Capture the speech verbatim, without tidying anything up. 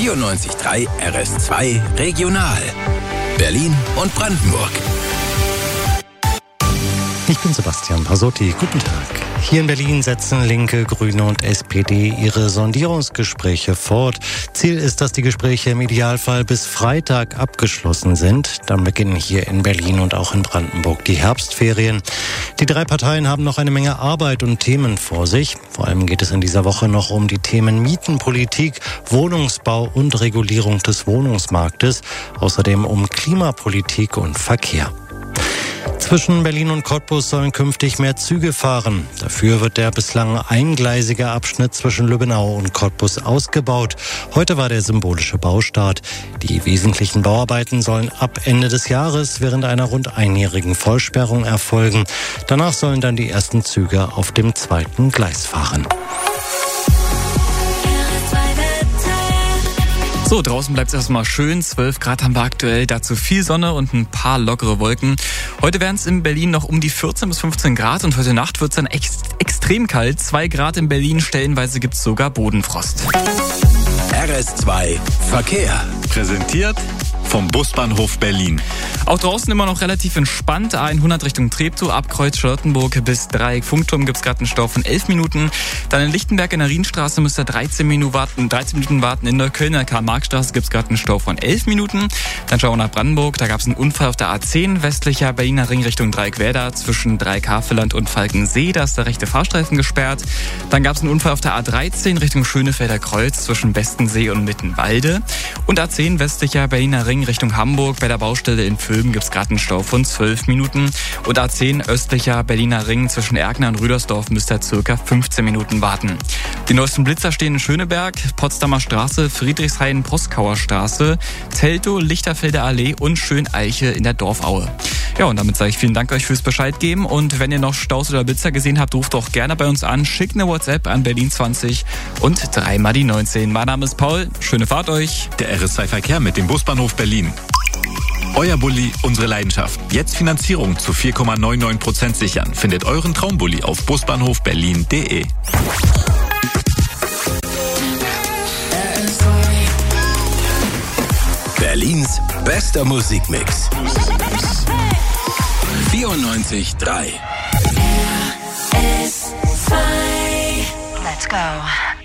vierundneunzig Komma drei R S zwei Regional. Berlin und Brandenburg. Ich bin Sebastian Pasotti. Guten Tag. Hier in Berlin setzen Linke, Grüne und S P D ihre Sondierungsgespräche fort. Ziel ist, dass die Gespräche im Idealfall bis Freitag abgeschlossen sind. Dann beginnen hier in Berlin und auch in Brandenburg die Herbstferien. Die drei Parteien haben noch eine Menge Arbeit und Themen vor sich. Vor allem geht es in dieser Woche noch um die Themen Mietenpolitik, Wohnungsbau und Regulierung des Wohnungsmarktes. Außerdem um Klimapolitik und Verkehr. Zwischen Berlin und Cottbus sollen künftig mehr Züge fahren. Dafür wird der bislang eingleisige Abschnitt zwischen Lübbenau und Cottbus ausgebaut. Heute war der symbolische Baustart. Die wesentlichen Bauarbeiten sollen ab Ende des Jahres während einer rund einjährigen Vollsperrung erfolgen. Danach sollen dann die ersten Züge auf dem zweiten Gleis fahren. So, draußen bleibt es erstmal schön. zwölf Grad haben wir aktuell, dazu viel Sonne und ein paar lockere Wolken. Heute werden es in Berlin noch um die vierzehn bis fünfzehn Grad und heute Nacht wird es dann ex- extrem kalt. zwei Grad in Berlin, stellenweise gibt es sogar Bodenfrost. R S zwei Verkehr. Präsentiert vom Busbahnhof Berlin. Auch draußen immer noch relativ entspannt. A hundert Richtung Treptow, ab Kreuz Charlottenburg bis Dreieck Funkturm gibt es gerade einen Stau von elf Minuten. Dann in Lichtenberg in der Rienstraße müsst ihr dreizehn Minuten warten. dreizehn Minuten warten. In Neukölln in der Karl-Marx-Straße gibt es gerade einen Stau von elf Minuten. Dann schauen wir nach Brandenburg. Da gab es einen Unfall auf der A zehn, westlicher Berliner Ring Richtung Dreieck-Werder zwischen Dreieck-Havelland und Falkensee. Da ist der rechte Fahrstreifen gesperrt. Dann gab es einen Unfall auf der A dreizehn Richtung Schönefelder Kreuz zwischen Westensee und Mittenwalde. Und A zehn, westlicher Berliner Ring Richtung Hamburg. Bei der Baustelle in Vöben gibt es gerade einen Stau von zwölf Minuten. Und A zehn, östlicher Berliner Ring zwischen Erkner und Rüdersdorf müsst ihr circa fünfzehn Minuten warten. Die neuesten Blitzer stehen in Schöneberg, Potsdamer Straße, Friedrichshain, Proskauer Straße, Teltow, Lichterfelder Allee und Schöneiche in der Dorfaue. Ja, und damit sage ich vielen Dank euch fürs Bescheid geben. Und wenn ihr noch Staus oder Blitzer gesehen habt, ruft doch gerne bei uns an. Schickt eine WhatsApp an Berlin zwanzig und dreimal die neunzehn. Mein Name ist Paul. Schöne Fahrt euch. Der R S zwei Verkehr mit dem Busbahnhof Berlin. Euer Bulli, unsere Leidenschaft. Jetzt Finanzierung zu vier Komma neunundneunzig Prozent sichern. Findet euren Traumbulli auf busbahnhof berlin punkt de. Berlins bester Musikmix. vierundneunzig Komma drei. Let's go.